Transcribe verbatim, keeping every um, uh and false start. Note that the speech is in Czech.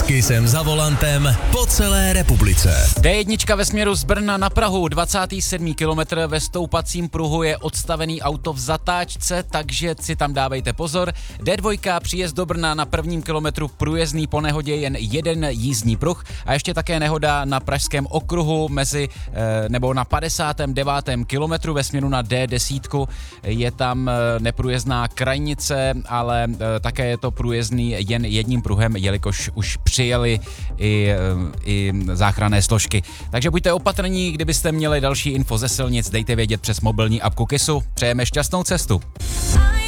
Kisem za volantem po celé republice. dé jedna ve směru z Brna na Prahu, dvacátý sedmý kilometr, ve stoupacím pruhu je odstavený auto v zatáčce, takže si tam dávejte pozor. dé dva příjezd do Brna na prvním kilometru průjezdný, po nehodě jen jeden jízdní pruh a ještě také nehoda na pražském okruhu mezi nebo na padesátém devátém kilometru ve směru na dé deset. Je tam neprůjezdná krajnice, ale také je to průjezdný jen jedním pruhem, jelikož už přijeli i, i záchranné složky. Takže buďte opatrní, kdybyste měli další info ze silnic, dejte vědět přes mobilní apku Kisu. Přejeme šťastnou cestu.